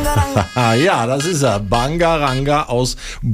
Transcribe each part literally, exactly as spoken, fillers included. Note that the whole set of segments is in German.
Ja, das ist er. Bangaranga aus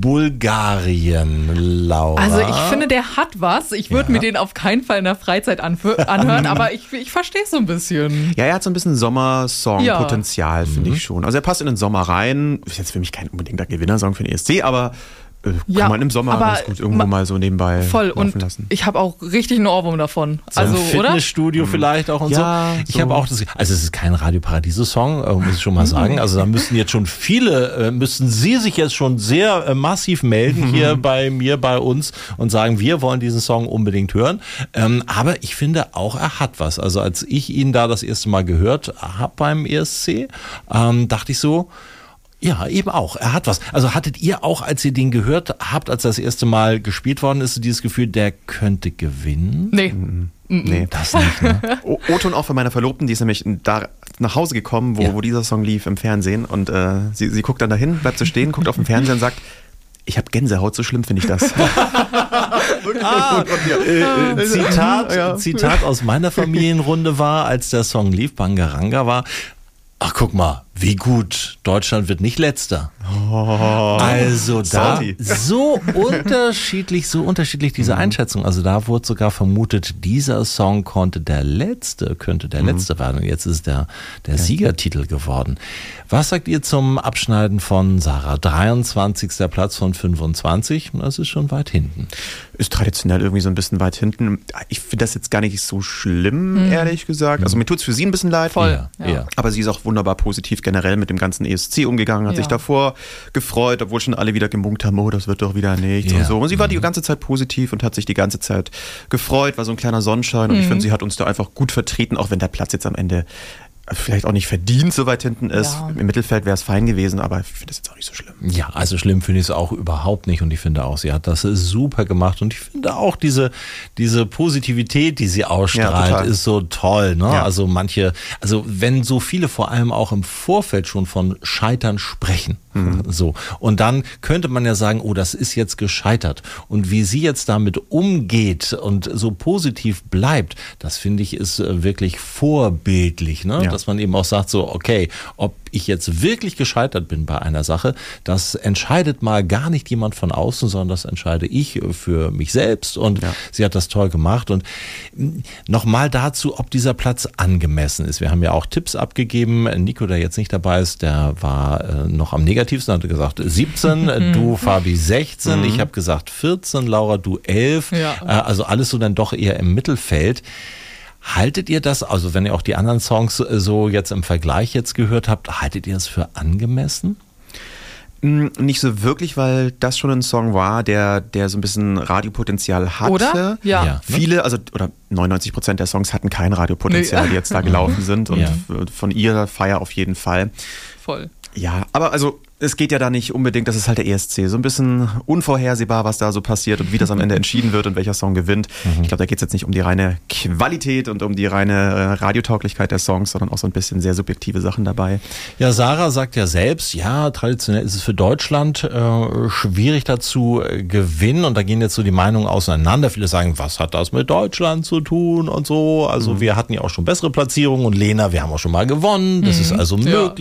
Bulgarien, Laura. Also ich finde, der hat was. Ich würde Ja. mir den auf keinen Fall in der Freizeit anf- anhören, aber ich, ich verstehe es so ein bisschen. Ja, er hat so ein bisschen Sommersong-Potenzial, Ja. finde ich schon. Also er passt in den Sommer rein. Ist jetzt für mich kein unbedingter Gewinnersong für den E S C, aber äh, Ja, kann man im Sommer aber ganz gut irgendwo ma- mal so nebenbei Voll. laufen Und lassen. ich habe auch richtig einen Ohrwurm davon. So Also, im oder? Fitnessstudio vielleicht auch und Ja, so. Ich so. habe auch das, also es ist kein Radio Paradiso-Song, äh, muss ich schon mal sagen. Also da müssten jetzt schon viele, äh, müssten Sie sich jetzt schon sehr äh, massiv melden hier bei mir, bei uns und sagen, wir wollen diesen Song unbedingt hören. Ähm, aber ich finde auch, er hat was. Also als ich ihn da das erste Mal gehört habe beim E S C, ähm, dachte ich so, ja, eben auch. Er hat was. Also hattet ihr auch, als ihr den gehört habt, als das erste Mal gespielt worden ist, dieses Gefühl, der könnte gewinnen? Nee. Nee. Das nicht, ne? O- O-Ton auch für meine Verlobten, die ist nämlich da nach Hause gekommen, wo, Ja. wo dieser Song lief im Fernsehen. Und äh, sie, sie guckt dann dahin, bleibt so stehen, guckt auf den Fernseher und sagt, ich habe Gänsehaut, so schlimm finde ich das. Ah, äh, äh, Zitat, Ja. Zitat aus meiner Familienrunde war, als der Song lief, Bangaranga war, ach guck mal, wie gut, Deutschland wird nicht Letzter. Also da Salty. so unterschiedlich, so unterschiedlich diese Einschätzung. Also da wurde sogar vermutet, dieser Song konnte der Letzte, könnte der Letzte werden. Und jetzt ist der, der Siegertitel geworden. Was sagt ihr zum Abschneiden von Sarah? dreiundzwanzigster Platz von fünfundzwanzig. Das ist schon weit hinten. Ist traditionell irgendwie so ein bisschen weit hinten. Ich finde das jetzt gar nicht so schlimm, ehrlich gesagt. Also mir tut es für sie ein bisschen leid. Voll. Ja, Ja. ja. Aber sie ist auch wunderbar positiv generell mit dem ganzen E S C umgegangen, hat Ja. sich davor gefreut, obwohl schon alle wieder gemunkt haben, oh, das wird doch wieder nichts Ja. und so. Und sie war die ganze Zeit positiv und hat sich die ganze Zeit gefreut, war so ein kleiner Sonnenschein. Und ich finde, sie hat uns da einfach gut vertreten, auch wenn der Platz jetzt am Ende vielleicht auch nicht verdient so weit hinten ist. Ja. Im Mittelfeld wäre es fein gewesen, aber ich finde das jetzt auch nicht so schlimm. Ja, also schlimm finde ich es auch überhaupt nicht und ich finde auch, sie hat das super gemacht und ich finde auch diese, diese Positivität, die sie Ja, ausstrahlt, total. ist so toll, ne? Ja. Also manche, also wenn so viele vor allem auch im Vorfeld schon von Scheitern sprechen, so. Und dann könnte man ja sagen, oh, das ist jetzt gescheitert und wie sie jetzt damit umgeht und so positiv bleibt, das finde ich ist äh, wirklich vorbildlich, ne? Ja. Dass man eben auch sagt so, okay, ob ich jetzt wirklich gescheitert bin bei einer Sache, das entscheidet mal gar nicht jemand von außen, sondern das entscheide ich für mich selbst und Ja. sie hat das toll gemacht und nochmal dazu, ob dieser Platz angemessen ist. Wir haben ja auch Tipps abgegeben. Nico, der jetzt nicht dabei ist, der war äh, noch am negativsten, hat gesagt siebzehn, du Fabi sechzehn, ich habe gesagt vierzehn, Laura du elf, Ja. äh, also alles so dann doch eher im Mittelfeld. Haltet ihr das, also wenn ihr auch die anderen Songs so jetzt im Vergleich jetzt gehört habt, haltet ihr es für angemessen? Mm, Nicht so wirklich, weil das schon ein Song war, der, der so ein bisschen Radiopotenzial hatte. Oder? Ja. Ja. Viele, also oder neunundneunzig Prozent der Songs hatten kein Radiopotenzial, Nee. die jetzt da gelaufen sind. Und Ja. von ihr Feier auf jeden Fall. Voll. Ja, aber also es geht ja da nicht unbedingt, das ist halt der E S C. So ein bisschen unvorhersehbar, was da so passiert und wie das am Ende entschieden wird und welcher Song gewinnt. Ich glaube, da geht es jetzt nicht um die reine Qualität und um die reine äh, Radiotauglichkeit der Songs, sondern auch so ein bisschen sehr subjektive Sachen dabei. Ja, Sarah sagt ja selbst, ja, traditionell ist es für Deutschland äh, schwierig dazu äh, gewinnen und da gehen jetzt so die Meinungen auseinander. Viele sagen, was hat das mit Deutschland zu tun und so. Also wir hatten ja auch schon bessere Platzierungen und Lena, wir haben auch schon mal gewonnen. Das ist also Ja. möglich.